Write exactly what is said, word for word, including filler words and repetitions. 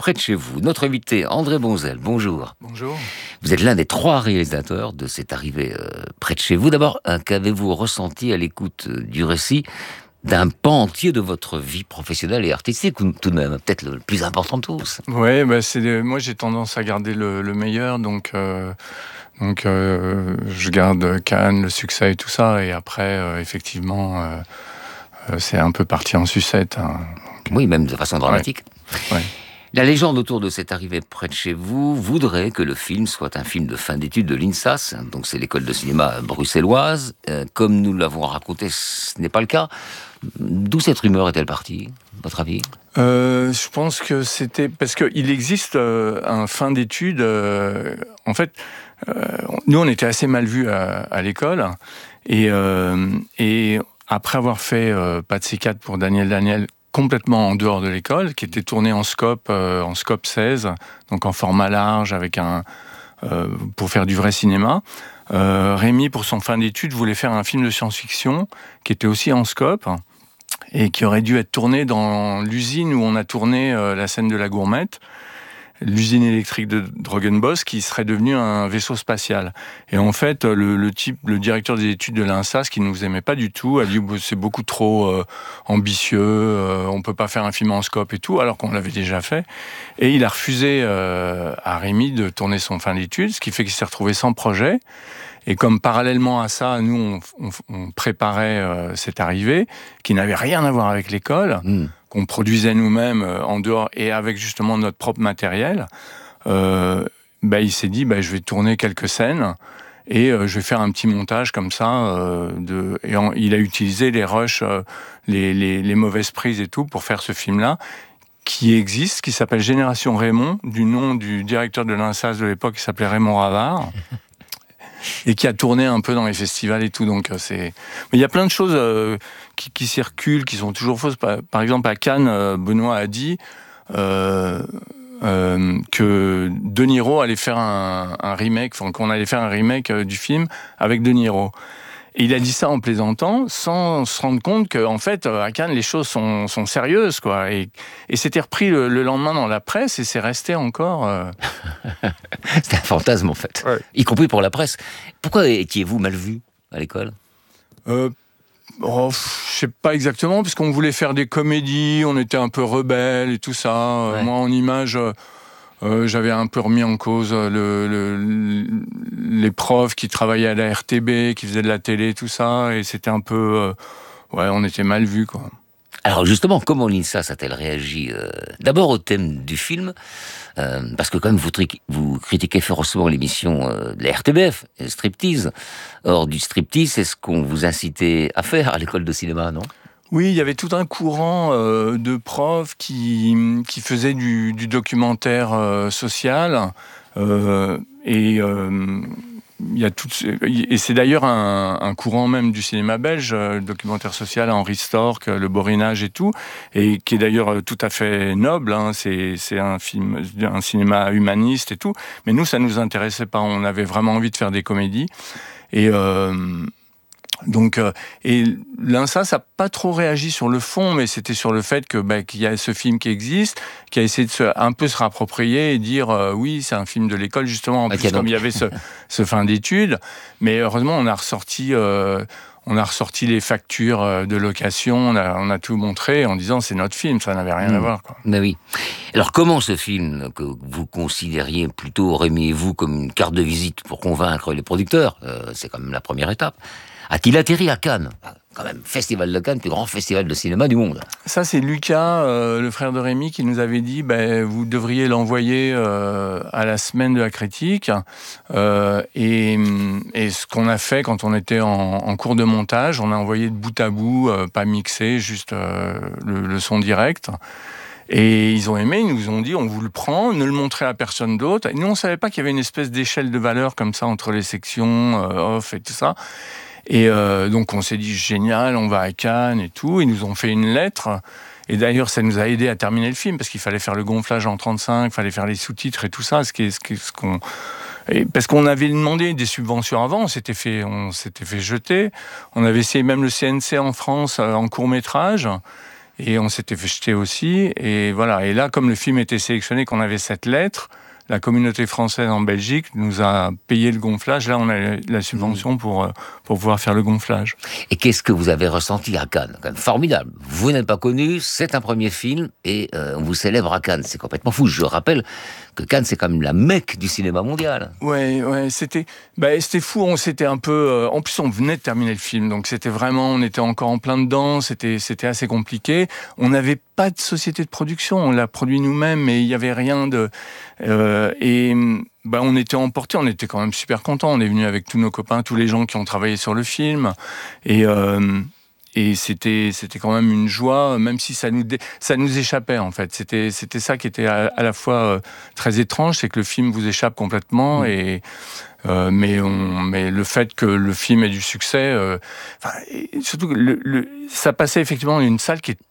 près de chez vous. Notre invité, André Bonzel, bonjour. Bonjour. Vous êtes l'un des trois réalisateurs de cette arrivée euh, près de chez vous. D'abord, euh, qu'avez-vous ressenti à l'écoute euh, du récit d'un pan entier de votre vie professionnelle et artistique, ou tout de même, peut-être le plus important de tous? Ouais, bah c'est, moi j'ai tendance à garder le, le meilleur, donc, euh, donc euh, je garde Cannes, le succès et tout ça, et après, euh, effectivement, euh, euh, c'est un peu parti en sucette. Hein, donc, oui, même de façon dramatique. Ouais. Ouais. La légende autour de cette arrivée près de chez vous voudrait que le film soit un film de fin d'études de l'I N S A S, donc c'est l'école de cinéma bruxelloise. Euh, comme nous l'avons raconté, ce n'est pas le cas. D'où cette rumeur est-elle partie, votre avis? euh, Je pense que c'était parce qu'il existe euh, un fin d'études. Euh, en fait, euh, nous on était assez mal vus à, à l'école, et, euh, et après avoir fait euh, Pas de C quatre pour Daniel Daniel, complètement en dehors de l'école, qui était tourné en scope, euh, en scope seize, donc en format large, avec un, euh, pour faire du vrai cinéma. Euh, Rémi, pour son fin d'études, voulait faire un film de science-fiction qui était aussi en scope et qui aurait dû être tourné dans l'usine où on a tourné euh, la scène de la gourmette, l'usine électrique de Drogenbos, qui serait devenu un vaisseau spatial. Et en fait, le, le type, le directeur des études de l'I N S A S, qui ne nous aimait pas du tout, a dit c'est beaucoup trop euh, ambitieux, euh, on peut pas faire un film en scope et tout, alors qu'on l'avait déjà fait. Et il a refusé euh, à Rémi de tourner son fin d'études, ce qui fait qu'il s'est retrouvé sans projet. Et comme parallèlement à ça, nous, on, on, on préparait euh, cette arrivée, qui n'avait rien à voir avec l'école, mmh. qu'on produisait nous-mêmes euh, en dehors, et avec justement notre propre matériel, euh, bah, il s'est dit, bah, je vais tourner quelques scènes, et euh, je vais faire un petit montage comme ça. Euh, de, et en, il a utilisé les rushs, euh, les, les, les mauvaises prises et tout, pour faire ce film-là, qui existe, qui s'appelle Génération Raymond, du nom du directeur de l'I N S A S de l'époque, qui s'appelait Raymond Ravard. Et qui a tourné un peu dans les festivals et tout, donc c'est. Mais il y a plein de choses euh, qui, qui circulent, qui sont toujours fausses. Par, par exemple, à Cannes, euh, Benoît a dit euh, euh, que De Niro allait faire un, un remake, enfin qu'on allait faire un remake euh, du film avec De Niro. Et il a dit ça en plaisantant, sans se rendre compte qu'en fait, à Cannes, les choses sont, sont sérieuses, quoi. Et, et c'était repris le, le lendemain dans la presse, et c'est resté encore... Euh... C'était un fantasme, en fait. Ouais. Y compris pour la presse. Pourquoi étiez-vous mal vu à l'école? euh, oh, Je sais pas exactement, parce qu'on voulait faire des comédies, on était un peu rebelles et tout ça. Ouais. Moi, en image... Euh, j'avais un peu remis en cause le, le, les profs qui travaillaient à la R T B, qui faisaient de la télé, tout ça, et c'était un peu... Euh, ouais, on était mal vus, quoi. Alors justement, comment l'I N S A S a-t-elle réagi euh, d'abord au thème du film, euh, parce que quand même vous, tri- vous critiquez férocement l'émission euh, de la R T B F, Striptease. Or, du striptease, c'est ce qu'on vous incitait à faire à l'école de cinéma, non ? Oui, il y avait tout un courant euh, de profs qui, qui faisaient du, du documentaire euh, social. Euh, et, euh, il y a tout, et c'est d'ailleurs un, un courant même du cinéma belge, le documentaire social, Henri Storck, le Borinage et tout, et qui est d'ailleurs tout à fait noble. Hein, c'est, c'est un film, un cinéma humaniste et tout. Mais nous, ça nous intéressait pas. On avait vraiment envie de faire des comédies. Et... Euh, Donc, euh, et l'I N S A S n'a pas trop réagi sur le fond, mais c'était sur le fait que bah, qu'il y a ce film qui existe, qui a essayé de se, un peu se rapproprier et dire euh, oui, c'est un film de l'école, justement. En plus, okay, comme donc. Il y avait ce, ce fin d'études, mais heureusement, on a ressorti, euh, on a ressorti les factures de location, on a, on a tout montré en disant c'est notre film, ça n'avait rien mmh. à voir, quoi. Mais oui. Alors, comment ce film que vous considériez plutôt, Rémi et vous, comme une carte de visite pour convaincre les producteurs, euh, c'est quand même la première étape, a-t-il atterri à Cannes? Quand même, Festival de Cannes, plus grand festival de cinéma du monde. Ça, c'est Lucas, euh, le frère de Rémi, qui nous avait dit bah, vous devriez l'envoyer euh, à la semaine de la critique. Euh, et, et ce qu'on a fait quand on était en, en cours de montage, on a envoyé de bout à bout, euh, pas mixé, juste euh, le, le son direct. Et ils ont aimé, ils nous ont dit on vous le prend, ne le montrez à personne d'autre. Et nous, on ne savait pas qu'il y avait une espèce d'échelle de valeur comme ça entre les sections, euh, off et tout ça. Et euh, donc on s'est dit génial, on va à Cannes et tout. Ils nous ont fait une lettre. Et d'ailleurs, ça nous a aidé à terminer le film parce qu'il fallait faire le gonflage en trente-cinq, il fallait faire les sous-titres et tout ça. Ce qui est, ce qui est, ce qu'on... Et parce qu'on avait demandé des subventions avant, on s'était fait, on s'était fait jeter. On avait essayé même le C N C en France en court métrage. Et on s'était fait jeter aussi. Et voilà. Et là, comme le film était sélectionné, qu'on avait cette lettre, la communauté française en Belgique nous a payé le gonflage. Là, on a la subvention pour, pour pouvoir faire le gonflage. Et qu'est-ce que vous avez ressenti à Cannes? Quand même formidable. Vous n'êtes pas connu, c'est un premier film, et euh, on vous célèbre à Cannes. C'est complètement fou. Je rappelle que Cannes, c'est quand même la Mecque du cinéma mondial. Ouais, ouais, c'était, bah, c'était fou. On s'était un peu, euh, en plus, on venait de terminer le film, donc c'était vraiment, on était encore en plein dedans. C'était, c'était assez compliqué. On n'avait pas de société de production. On l'a produit nous-mêmes, mais il y avait rien de. Euh, et bah, on était emportés. On était quand même super contents. On est venu avec tous nos copains, tous les gens qui ont travaillé sur le film, et. Euh, Et c'était, c'était quand même une joie, même si ça nous, dé... ça nous échappait en fait. C'était, c'était ça qui était à, à la fois euh, très étrange, c'est que le film vous échappe complètement. Mmh. Et euh, mais, on, mais le fait que le film ait du succès, euh, et surtout que le, le, ça passait effectivement dans une salle qui est